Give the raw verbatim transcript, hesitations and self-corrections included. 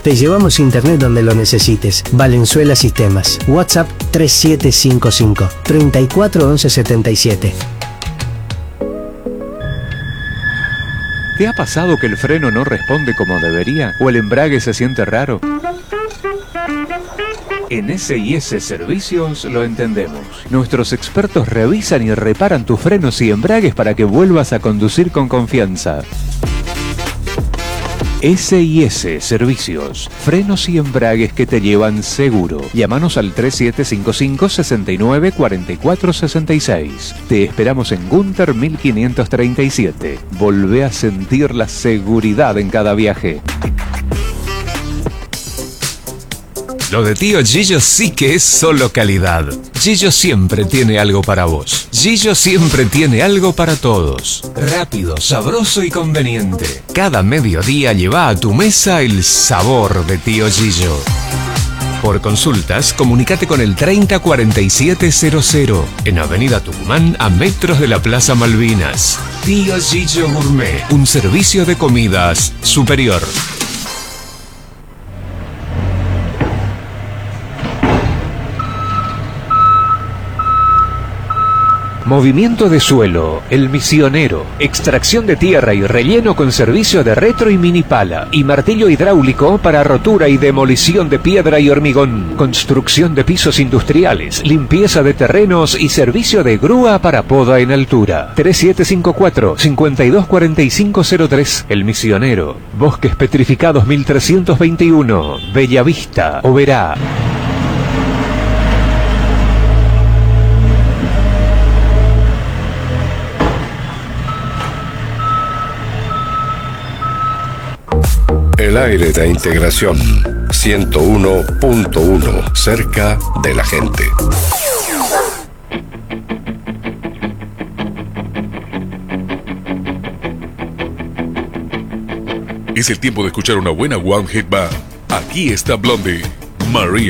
Te llevamos internet donde lo necesites. Valenzuela Sistemas. WhatsApp tres siete cinco cinco, treinta y cuatro once setenta y siete. ¿Te ha pasado que el freno no responde como debería? ¿O el embrague se siente raro? En S I S Servicios lo entendemos. Nuestros expertos revisan y reparan tus frenos y embragues para que vuelvas a conducir con confianza. S I S Servicios, frenos y embragues que te llevan seguro. Llámanos al tres siete cinco cinco, seis nueve cuatro cuatro seis seis. Te esperamos en Gunter mil quinientos treinta y siete. Volvé a sentir la seguridad en cada viaje. Lo de Tío Gillo sí que es solo calidad. Gillo siempre tiene algo para vos. Gillo siempre tiene algo para todos. Rápido, sabroso y conveniente. Cada mediodía lleva a tu mesa el sabor de Tío Gillo. Por consultas, comunícate con el treinta cuarenta y siete cero cero en Avenida Tucumán, a metros de la Plaza Malvinas. Tío Gillo Gourmet, un servicio de comidas superior. Movimiento de suelo, El Misionero, extracción de tierra y relleno con servicio de retro y mini pala y martillo hidráulico para rotura y demolición de piedra y hormigón, construcción de pisos industriales, limpieza de terrenos y servicio de grúa para poda en altura. tres siete cinco cuatro, cinco dos cuatro cinco cero tres, El Misionero, Bosques Petrificados mil trescientos veintiuno, Bellavista, Oberá. El aire de integración ciento uno punto uno, cerca de la gente. Es el tiempo de escuchar una buena One Hit Band. Aquí está Blondie, Maria.